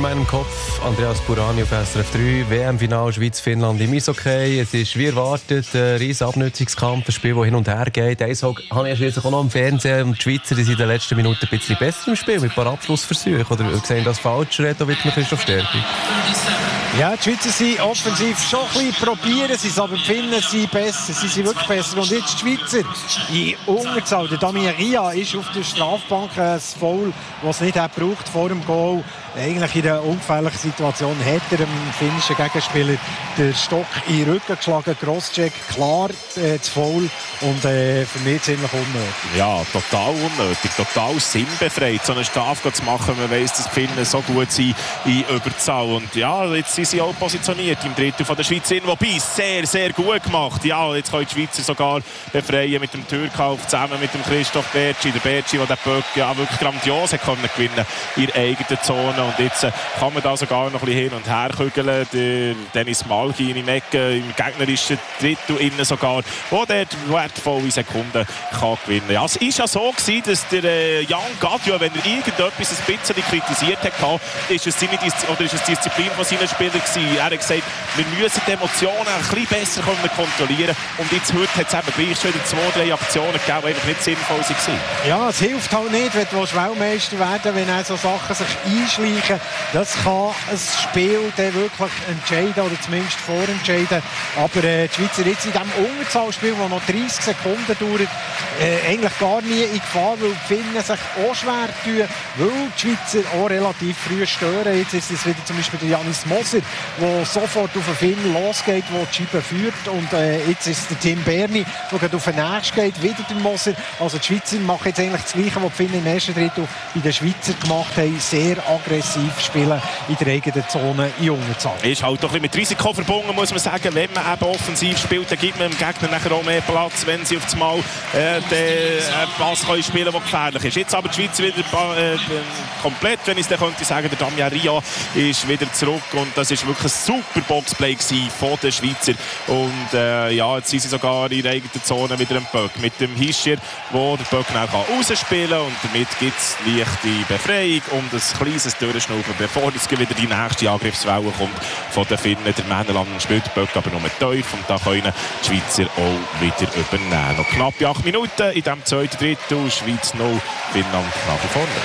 meinem Kopf. Andreas Burani auf SRF 3. WM-Final Schweiz-Finnland im Eishockey. Es ist wie erwartet ein riesen Abnutzungskampf, ein Spiel, das hin und her geht. Eishockey habe ich schließlich auch noch im Fernsehen. Und die Schweizer sind in den letzten Minuten ein bisschen besser im Spiel, mit ein paar Abschlussversuchen. Oder sehen das falsch? Reto wird noch Christoph Stärke. Ja, die Schweizer sind offensiv schon ein bisschen probieren, sie sind, aber die Finnen sind besser, sie sind wirklich besser. Und jetzt die Schweizer in Unterzahl. Der Damien Ria ist auf der Strafbank, ein Foul, das es nicht braucht vor dem Goal. Eigentlich in einer ungefährlichen Situation hat er dem finnischen Gegenspieler den Stock in den Rücken geschlagen. Crosscheck, klar das Foul und für mich ziemlich unnötig. Ja, total unnötig, total sinnbefreit, so einen Straf zu machen. Man weiss, dass die Finnen so gut sind in Überzahl. Und ja, jetzt sind sie auch positioniert im Drittel von der Schweiz. Wobei, sehr, sehr gut gemacht. Ja, jetzt können die Schweizer sogar befreien mit dem Türkauf zusammen mit dem Christoph Bertschi. Der Bertschi, der den Böck ja wirklich grandios gewinnen konnte in der eigenen Zone. Und jetzt kann man da sogar noch ein bisschen hin und her kügeln. Der Dennis Malgin im Ecke, im gegnerischen Drittel innen sogar, wo der wertvolle Sekunden kann gewinnen. Ja, es war ja so gewesen, dass der Jan Gadjo, wenn er irgendetwas ein bisschen kritisiert hat, ist es die Disziplin von seinen Spielern gewesen. Er hat gesagt, wir müssen die Emotionen ein bisschen besser kontrollieren. Und jetzt heute hat es eben gleich schon 2-3 Aktionen gegeben, die einfach nicht sinnvoll waren. Ja, es hilft halt nicht, wenn du Weltmeister werden, wenn auch so Sachen sich einschleichen. Das kann ein Spiel dann wirklich entscheiden oder zumindest vorentscheiden. Aber die Schweizer jetzt in diesem Unterzahlspiel, das noch 30 Sekunden dauert, eigentlich gar nie in Gefahr, weil die Finnen sich auch schwer tun, weil die Schweizer auch relativ früh stören. Jetzt ist es wieder zum Beispiel der Janis Moser, der sofort auf den Finn losgeht, der die Scheibe führt. Und jetzt ist es der Tim Berni, der auf den Nächsten geht, wieder der Moser. Also die Schweizer machen jetzt eigentlich das Gleiche, was die Finnen im ersten Drittel bei den Schweizer gemacht haben. Sehr aggressiv spielen in der eigenen Zone in Unterzahl. Ist halt doch ein bisschen mit Risiko verbunden, muss man sagen. Wenn man eben offensiv spielt, dann gibt man dem Gegner nachher auch mehr Platz, wenn sie auf das Mal den Pass spielen können, der gefährlich ist. Jetzt aber die Schweiz wieder komplett, wenn ich es dann könnte sagen, der Damien Ria ist wieder zurück und das ist wirklich ein super Boxplay von den Schweizer. Und ja, jetzt sind sie sogar in der eigenen Zone wieder im Böck mit dem Hischier, wo der Böck rausspielen kann und damit gibt es leichte Befreiung und ein kleines Durchschnaufen, bevor es wieder die nächste Angriffswelle kommt von den Finnen. Der Männerland spielt Böck aber nur tief und da können die Schweizer auch wieder übernehmen. Noch knappe 8 Minuten in diesem zweiten Drittel. Schweiz 0, Finnland nach wie vor 0.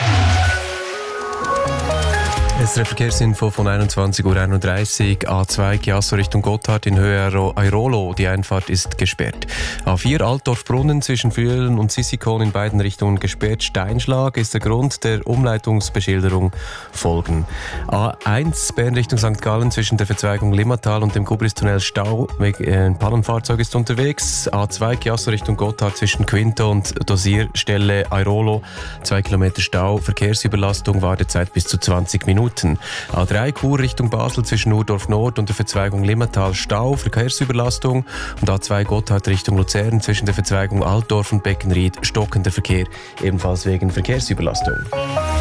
SRF Verkehrsinfo von 21:31 Uhr. A2 Chiasso Richtung Gotthard in Höhe Airolo. Die Einfahrt ist gesperrt. A4 Altdorf-Brunnen zwischen Fühlen und Sissikon in beiden Richtungen gesperrt. Steinschlag ist der Grund der Umleitungsbeschilderung. Folgen. A1 Bern Richtung St. Gallen zwischen der Verzweigung Limmatal und dem Gubristunnel Stau. Ein Pannenfahrzeug ist unterwegs. A2 Chiasso Richtung Gotthard zwischen Quinto und Dosierstelle Airolo. 2 Kilometer Stau. Verkehrsüberlastung. Wartezeit bis zu 20 Minuten. A3 Chur Richtung Basel zwischen Urdorf Nord und der Verzweigung Limmatal Stau, Verkehrsüberlastung. Und A2 Gotthard Richtung Luzern zwischen der Verzweigung Altdorf und Beckenried stockender Verkehr, ebenfalls wegen Verkehrsüberlastung.